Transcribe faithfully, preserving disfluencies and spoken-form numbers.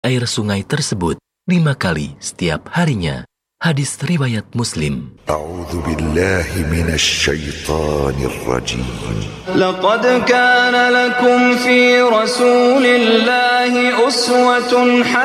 air sungai tersebut lima kali setiap harinya. Hadis riwayat Muslim. A'udzu billahi minasy syaithanir rajim. Laqad kana lakum fi Rasulillahi uswatun